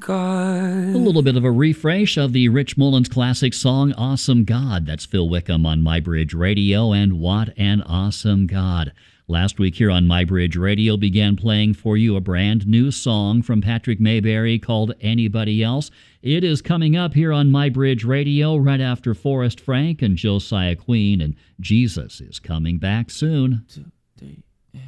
God. A little bit of a refresh of the Rich Mullins classic song, Awesome God. That's Phil Wickham on MyBridge Radio, and what an awesome God. Last week here on MyBridge Radio began playing for you a brand new song from Patrick Mayberry called Anybody Else. It is coming up here on MyBridge Radio right after Forrest Frank and Josiah Queen, and Jesus is coming back soon. 2, 3.